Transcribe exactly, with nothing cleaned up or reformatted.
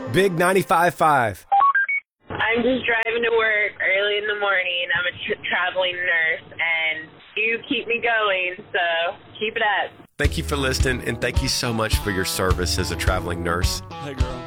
Big ninety-five point five. I'm just driving to work early in the morning. I'm a tra- traveling nurse, and you keep me going, so keep it up. Thank you for listening, and thank you so much for your service as a traveling nurse. Hey, girl.